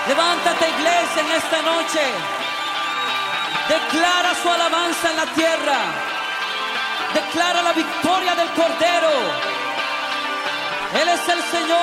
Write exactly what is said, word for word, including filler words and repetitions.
Levántate, iglesia, en esta noche. Declara su alabanza en la tierra. Declara la victoria del